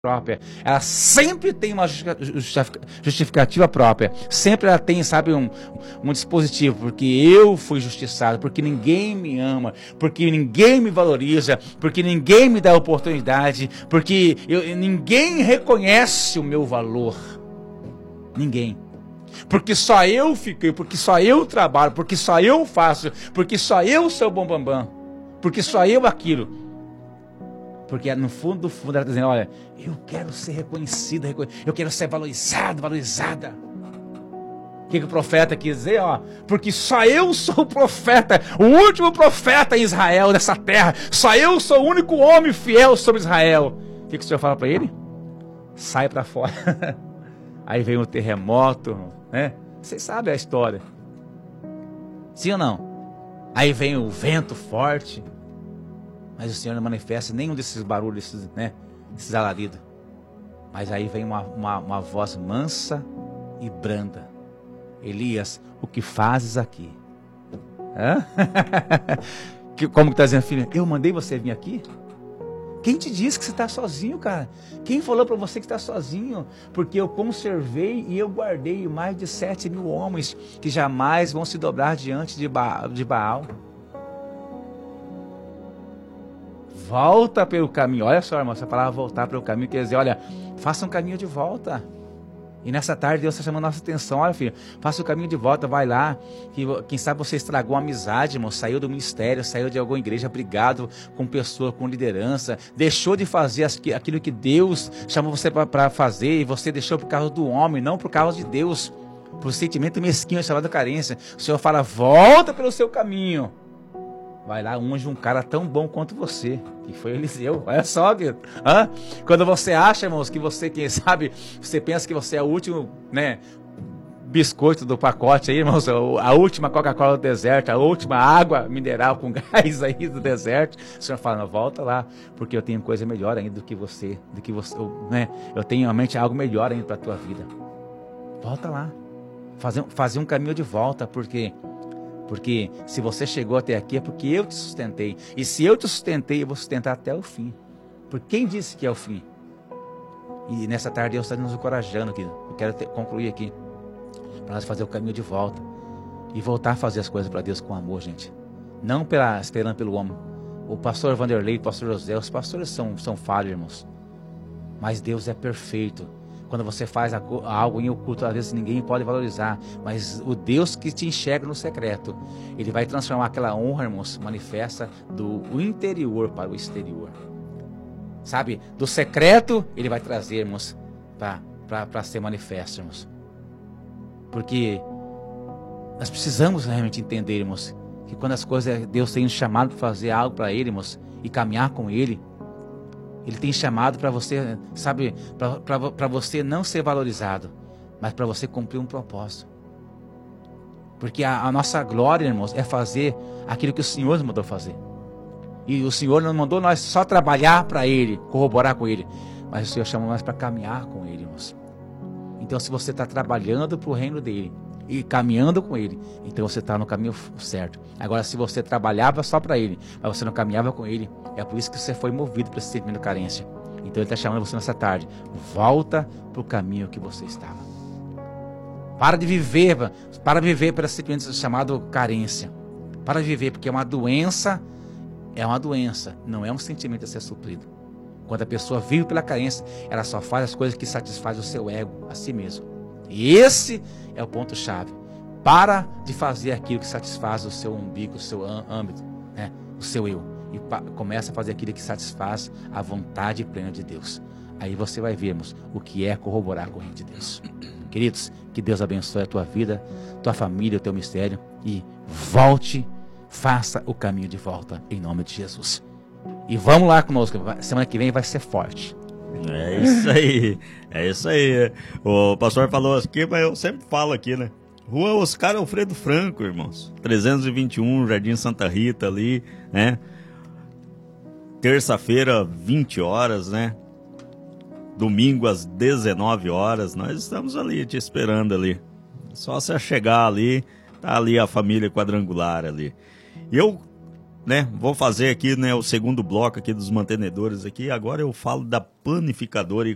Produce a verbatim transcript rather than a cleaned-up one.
própria, ela sempre tem uma justificativa própria, sempre ela tem, sabe, um, um dispositivo, porque eu fui justiçado, porque ninguém me ama, porque ninguém me valoriza, porque ninguém me dá oportunidade, porque eu, ninguém reconhece o meu valor, ninguém, porque só eu fiquei, porque só eu trabalho, porque só eu faço, porque só eu sou o bom bambam, porque só eu aquilo. Porque no fundo do fundo ela está dizendo, olha, eu quero ser reconhecida, eu quero ser valorizado, valorizada. O que, que o profeta quis dizer? Ó, porque só eu sou o profeta, o último profeta em Israel, nessa terra. Só eu sou o único homem fiel sobre Israel. O que, que o Senhor fala para ele? Sai para fora. Aí vem o terremoto, né? Vocês sabem a história. Sim ou não? Aí vem o vento forte. Mas o Senhor não manifesta nenhum desses barulhos, desses, né, desses alaridos. Mas aí vem uma, uma, uma voz mansa e branda. Elias, o que fazes aqui? Hã? Como que está dizendo, filho? Eu mandei você vir aqui? Quem te disse que você está sozinho, cara? Quem falou para você que está sozinho? Porque eu conservei e eu guardei mais de sete mil homens que jamais vão se dobrar diante de, ba de Baal. Volta pelo caminho. Olha só, irmão, essa palavra voltar pelo caminho quer dizer, olha, faça um caminho de volta. E nessa tarde Deus está chamando a nossa atenção. Olha, filho, faça o caminho de volta, vai lá. Que, quem sabe você estragou a amizade, irmão, saiu do ministério, saiu de alguma igreja, brigado com pessoa, com liderança, deixou de fazer aquilo que Deus chamou você para fazer, e você deixou por causa do homem, não por causa de Deus, por sentimento mesquinho chamado carência. O Senhor fala, volta pelo seu caminho. Vai lá, unge um cara tão bom quanto você, que foi Eliseu. Olha só, querido. Hã? Quando você acha, irmãos, que você, quem sabe, você pensa que você é o último, né, biscoito do pacote aí, irmãos, a última Coca-Cola do deserto, a última água mineral com gás aí do deserto. O Senhor fala, não, volta lá, porque eu tenho coisa melhor ainda do que você, do que você, né? Eu tenho realmente algo melhor ainda para a tua vida. Volta lá. Fazer, fazer um caminho de volta, porque... Porque se você chegou até aqui é porque eu te sustentei. E se eu te sustentei, eu vou sustentar até o fim. Porque quem disse que é o fim? E nessa tarde Deus está nos encorajando aqui. Eu quero ter, concluir aqui. Para nós fazer o caminho de volta. E voltar a fazer as coisas para Deus com amor, gente. Não pela, esperando pelo homem. O pastor Vanderlei, o pastor José, os pastores são, são falhos, irmãos. Mas Deus é perfeito. Quando você faz algo em oculto, às vezes ninguém pode valorizar, mas o Deus que te enxerga no secreto, Ele vai transformar aquela honra, irmãos, manifesta do interior para o exterior. Sabe? Do secreto, Ele vai trazer, irmãos, para ser manifesto, irmãos. Porque nós precisamos realmente entender, irmãos, que quando as coisas, Deus tem nos chamado para fazer algo para Ele, irmãos, e caminhar com Ele, Ele tem chamado para você, sabe, para você não ser valorizado, mas para você cumprir um propósito. Porque a, a nossa glória, irmãos, é fazer aquilo que o Senhor nos mandou fazer. E o Senhor não mandou nós só trabalhar para Ele, corroborar com Ele, mas o Senhor chamou nós para caminhar com Ele, irmãos. Então, se você está trabalhando para o reino dEle e caminhando com Ele, então você está no caminho certo. Agora, se você trabalhava só para Ele, mas você não caminhava com Ele, é por isso que você foi movido para esse sentimento de carência. Então Ele está chamando você nessa tarde. Volta para o caminho que você estava. Para de viver, para de viver para esse sentimento chamado carência. Para de viver, porque é uma doença, é uma doença, não é um sentimento a ser suprido. Quando a pessoa vive pela carência, ela só faz as coisas que satisfazem o seu ego, a si mesmo. E esse é o ponto-chave. Para de fazer aquilo que satisfaz o seu umbigo, o seu âmbito, né? O seu eu. E começa a fazer aquilo que satisfaz a vontade plena de Deus. Aí você vai vermos o que é corroborar com o reino de Deus. Queridos, que Deus abençoe a tua vida, tua família, o teu mistério. E volte, faça o caminho de volta, em nome de Jesus. E vamos lá conosco, semana que vem vai ser forte. É isso aí, é isso aí. O pastor falou aqui, mas eu sempre falo aqui, né? Rua Oscar Alfredo Franco, irmãos. trezentos e vinte e um, Jardim Santa Rita ali, né? Terça-feira, vinte horas, né? Domingo às dezenove horas. Nós estamos ali te esperando ali. Só você chegar ali, tá ali a família quadrangular ali. E eu, né, vou fazer aqui, né, o segundo bloco aqui dos mantenedores aqui. Agora eu falo da panificadora e